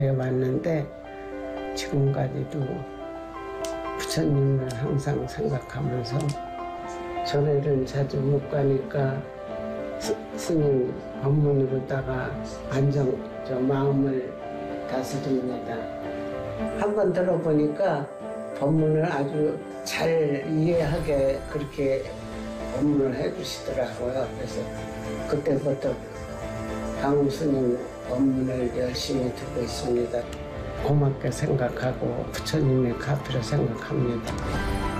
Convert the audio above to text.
왔는데 지금까지도 부처님을 항상 생각하면서 절에는 자주 못 가니까 스님 법문으로다가 마음을 다스립니다. 한번 들어보니까 법문을 아주 잘 이해하게 그렇게 법문을 해주시더라고요. 그래서 그때부터 강훈 스님 법문을 열심히 듣고 있습니다. 고맙게 생각하고 부처님의 가피로 생각합니다.